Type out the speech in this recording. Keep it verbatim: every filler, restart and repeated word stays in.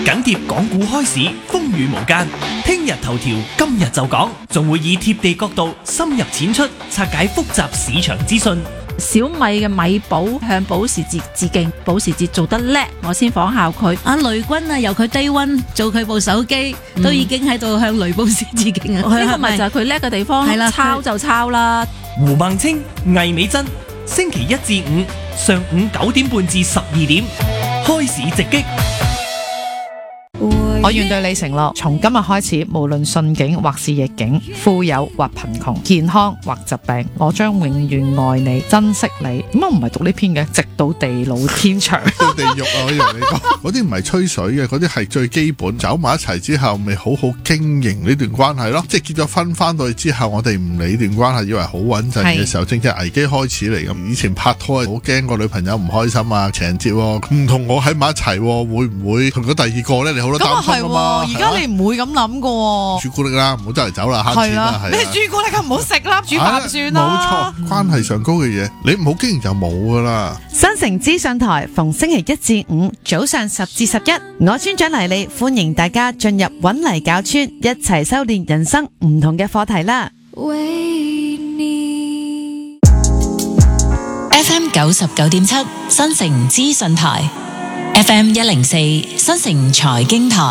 緊貼港股開市，風雨無間。聽日頭條，今日就講，仲會以貼地角度深入淺出，拆解複雜市場資訊。 小米嘅米寶向保時捷致敬，保時捷做得叻，我先仿效佢。 阿雷軍啊，由佢 day one 做佢部手機，嗯、都已經喺度向雷布斯致敬啊！ 呢個咪就係佢叻嘅地方， 係啦， 抄就抄啦。 胡孟青、魏美珍，星期一至五上午九點半至十二點，開市直擊。 我願對你承諾，從今日開始，無論順境或是逆境，富有或貧窮，健康或疾病，我將永遠愛你、珍惜你。點解唔係讀呢篇嘅？直到地老天長， 到地獄啊！我以為你講嗰啲唔係吹水嘅，嗰啲係最基本。走埋一齊之後，咪好好經營呢段關係咯。即係結咗婚翻到去之後，我哋唔理段關係，以為好穩陣嘅時候，正正危機開始嚟咁。以前拍拖係好驚個女朋友唔開心啊，情人節唔同我喺埋一齊，會唔會同咗第二個咧？你好多擔心。 而家你唔會咁諗噶， 朱古力啦，唔好周圍走啦，慳錢啦，係咩朱古力唔好食啦，煮飯算啦。 冇錯，關係上高嘅嘢，你唔好經營就冇噶啦。 新城資訊台逢星期一至五早上十至十一，我村長黎利歡迎大家進入搵泥教村，一齊修煉人生唔同嘅課題啦。 F M 九十九點七新城資訊台，F M 一零四新城財經台。